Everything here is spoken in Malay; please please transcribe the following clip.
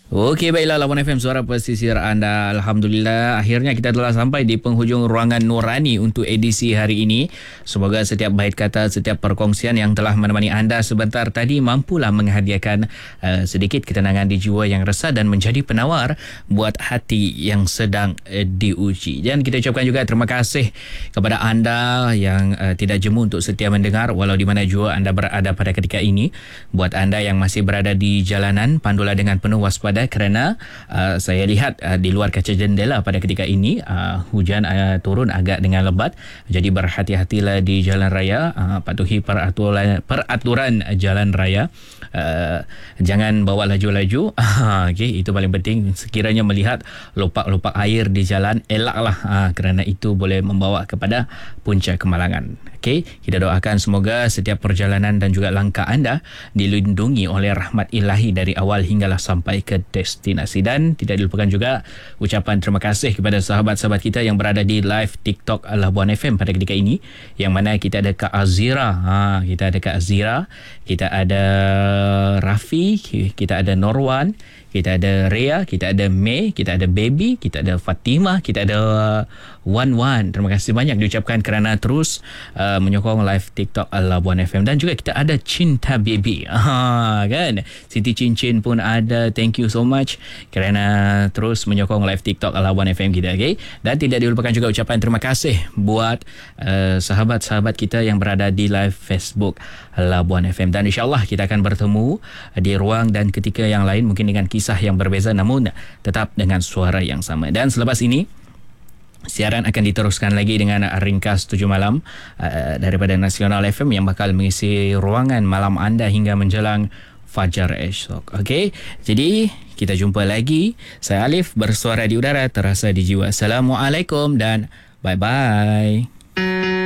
Okey, baiklah Lawan FM, suara pesisir anda. Alhamdulillah, akhirnya kita telah sampai di penghujung ruangan Nurani untuk edisi hari ini. Semoga setiap bait kata, setiap perkongsian yang telah menemani anda sebentar tadi mampulah menghadiahkan sedikit ketenangan di jiwa yang resah dan menjadi penawar buat hati yang sedang diuji. Dan kita ucapkan juga terima kasih kepada anda yang tidak jemu untuk setia mendengar walau di mana jua anda berada pada ketika ini. Buat anda yang masih berada di jalanan, pandulah dengan penuh waspada kerana saya lihat di luar kaca jendela pada ketika ini hujan turun agak dengan lebat, jadi berhati-hatilah di jalan raya, patuhi peraturan jalan raya, jangan bawa laju-laju. Okey, itu paling penting. Sekiranya melihat lopak-lopak air di jalan, elaklah kerana itu boleh membawa kepada punca kemalangan. Okey, kita doakan semoga setiap perjalanan dan juga langkah anda dilindungi oleh rahmat ilahi dari awal hinggalah sampai ke destinasi. Dan tidak dilupakan juga ucapan terima kasih kepada sahabat-sahabat kita yang berada di live TikTok Labuan FM pada ketika ini, yang mana kita ada Kak Azira, kita ada Kak Azira, kita ada Rafi, kita ada Norwan, kita ada Ria, kita ada May, kita ada Baby, kita ada Fatimah, kita ada Wan. Terima kasih banyak diucapkan kerana terus menyokong live TikTok Labuan FM. Dan juga kita ada Cinta Baby, kan? Siti Cincin pun ada. Thank you so much kerana terus menyokong live TikTok Labuan FM kita, okay? Dan tidak dilupakan juga ucapan terima kasih buat sahabat-sahabat kita yang berada di live Facebook Labuan FM. Dan insyaAllah kita akan bertemu di ruang dan ketika yang lain, mungkin dengan kisah yang berbeza namun tetap dengan suara yang sama. Dan selepas ini siaran akan diteruskan lagi dengan ringkas 7 malam daripada Nasional FM yang bakal mengisi ruangan malam anda hingga menjelang fajar esok. Okey, jadi kita jumpa lagi. Saya Alif, bersuara di udara, terasa di jiwa. Assalamualaikum dan bye-bye.